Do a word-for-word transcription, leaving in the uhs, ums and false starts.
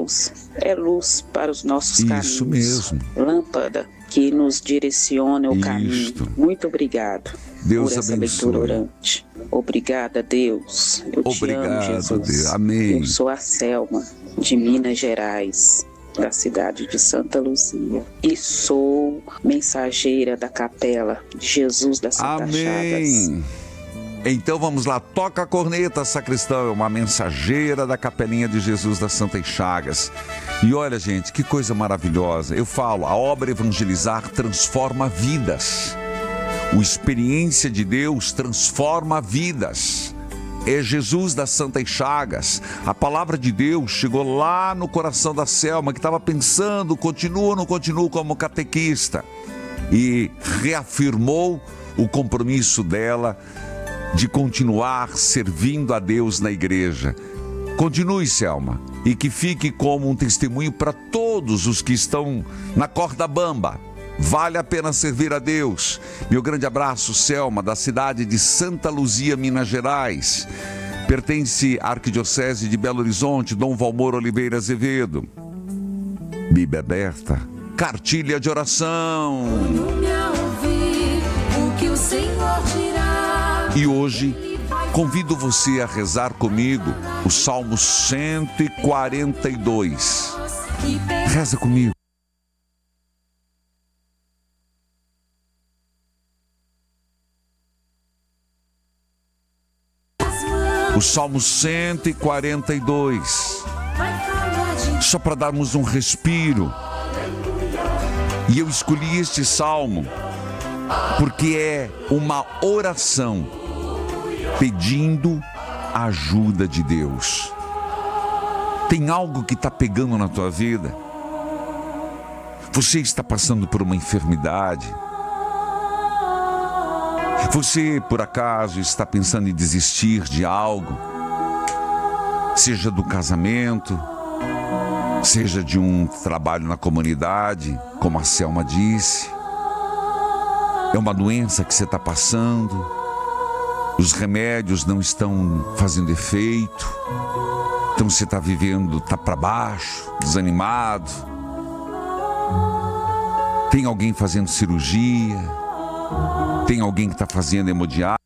Deus é luz para os nossos caminhos. Isso mesmo. Lâmpada que nos direciona o Isto. caminho. Muito obrigado Deus por essa abençoe. leitura orante. Obrigada, Deus. Eu Obrigado, te amo, Jesus. Deus. Amém. Eu sou a Selma, de Minas Gerais, da cidade de Santa Luzia. E sou mensageira da Capela de Jesus das Santa Chagas. Amém. Então vamos lá, toca a corneta, sacristão, é uma mensageira da Capelinha de Jesus das Santas Chagas. E olha, gente, que coisa maravilhosa. Eu falo, a obra Evangelizar transforma vidas. O Experiência de Deus transforma vidas. É Jesus das Santas Chagas. A palavra de Deus chegou lá no coração da Selma, que estava pensando, continuo ou não continuo como catequista. E reafirmou o compromisso dela de continuar servindo a Deus na igreja. Continue, Selma, e que fique como um testemunho para todos os que estão na corda bamba. Vale a pena servir a Deus. Meu grande abraço, Selma, da cidade de Santa Luzia, Minas Gerais. Pertence à Arquidiocese de Belo Horizonte, Dom Valmor Oliveira Azevedo. Bíblia aberta, cartilha de oração. E hoje, convido você a rezar comigo o Salmo cento e quarenta e dois. Reza comigo. O Salmo cento e quarenta e dois. Só para darmos um respiro. E eu escolhi este salmo porque é uma oração pedindo a ajuda de Deus. Tem algo que está pegando na tua vida? Você está passando por uma enfermidade? Você, por acaso, está pensando em desistir de algo? Seja do casamento, seja de um trabalho na comunidade, como a Selma disse. É uma doença que você está passando, os remédios não estão fazendo efeito, então você está vivendo, está para baixo, desanimado. Tem alguém fazendo cirurgia, tem alguém que está fazendo hemodiálise.